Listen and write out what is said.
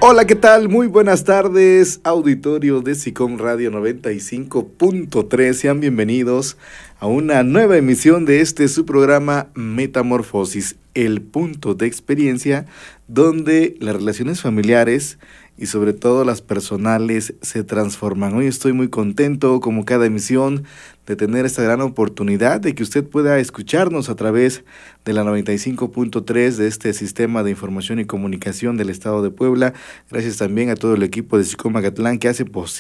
Hola, ¿qué tal? Muy buenas tardes, auditorio de SICOM Radio 95.3. Sean bienvenidos a una nueva emisión de su programa Metamorfosis, el punto de experiencia donde las relaciones familiares y sobre todo las personales se transforman. Hoy estoy muy contento, como cada emisión, de tener esta gran oportunidad de que usted pueda escucharnos a través de la 95.3 de este sistema de información y comunicación del Estado de Puebla. Gracias también a todo el equipo de SICOM Mazatlán que hace posible